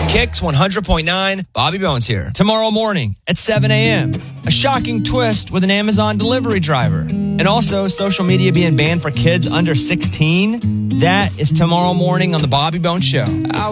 Kicks 100.9, Bobby Bones here. Tomorrow morning at 7 a.m., a shocking twist with an Amazon delivery driver. And also social media being banned for kids under 16. That is tomorrow morning on the Bobby Bones Show.